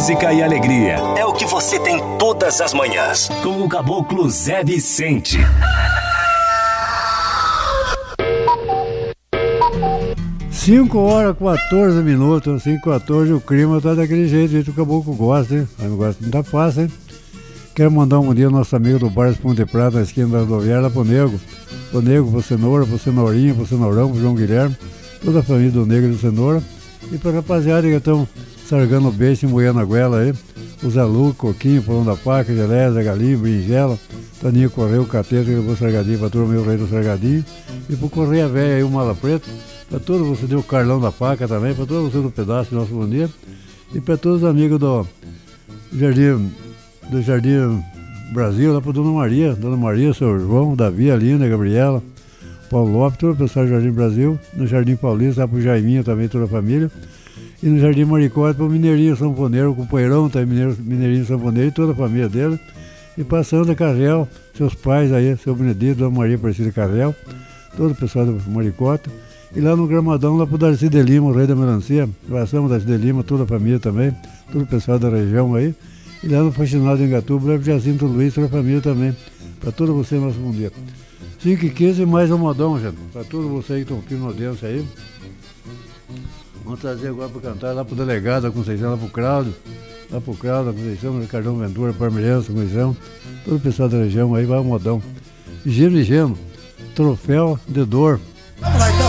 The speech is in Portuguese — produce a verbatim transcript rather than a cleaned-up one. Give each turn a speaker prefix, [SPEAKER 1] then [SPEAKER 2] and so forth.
[SPEAKER 1] música e alegria. É o que você tem todas as manhãs. Com o Caboclo Zé Vicente.
[SPEAKER 2] cinco horas, quatorze minutos, cinco e quatorze, o clima tá daquele jeito, jeito que o Caboclo gosta, hein? Não gosta, não tá fácil, hein? Quero mandar um bom dia ao nosso amigo do Bar Ponte Prata, na esquina da rodoviária, lá pro Nego. Pro Nego, pro Cenoura, pro Cenourinha, pro Cenourão, pro João Guilherme, toda a família do Negro e do Cenoura. E pra rapaziada que estão sargando o beijo e moendo a goela aí, o Zé Lu, Coquinho, Pão da Paca, Gelésia, Galinho, Brinjela, Taninho Correio, Cateta, que levou sargadinho pra turma, meu rei do sargadinho. E pro Correia Velha aí, o Mala Preta. Para todos você deu o Carlão da Paca também, para todos vocês do pedaço, nosso bom dia. E para todos os amigos do Jardim, do Jardim Brasil, lá para Dona Maria, Dona Maria, seu João, Davi, a Linda, a Gabriela, Paulo Lopes, todo o pessoal do Jardim Brasil, no Jardim Paulista, lá para o Jaiminho também, toda a família. E no Jardim Maricote, para o Mineirinho Sanfoneiro, com o Poeirão, também Mineiro, Mineirinho Sanfoneiro e toda a família dele. E para Sandra Carrel, seus pais aí, seu Benedito, Dona Maria Aparecida Carrel, todo o pessoal do Maricote. E lá no Gramadão, lá pro Darcy de Lima, o rei da melancia, abraçamos Darcy de Lima, toda a família também, todo o pessoal da região aí. E lá no Faxinal de Engatuba, lá pro Jacinto Luiz, toda a família também. Para todos vocês, nosso bom dia. cinco e quinze e mais um modão, gente. Para todos vocês que estão aqui no audiência aí. Vamos trazer agora para cantar lá pro delegado da Conceição, lá pro Cláudio, lá pro Cláudio da Conceição, Ricardão Ventura, Parmeirense, Conceição, todo o pessoal da região aí, vai o modão. Gino e Geno, troféu de dor.
[SPEAKER 3] Vamos lá, então.